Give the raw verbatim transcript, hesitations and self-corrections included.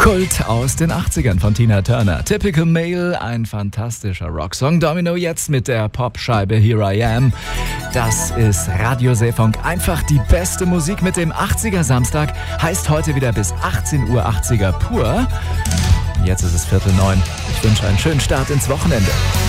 Kult aus den achtzigern von Tina Turner. Typical Male, ein fantastischer Rocksong. Domino jetzt mit der Popscheibe Here I Am. Das ist Radio Seefunk. Einfach die beste Musik mit dem achtziger Samstag. Heißt heute wieder bis achtzehn Uhr achtziger pur. Jetzt ist es Viertel neun. Ich wünsche einen schönen Start ins Wochenende.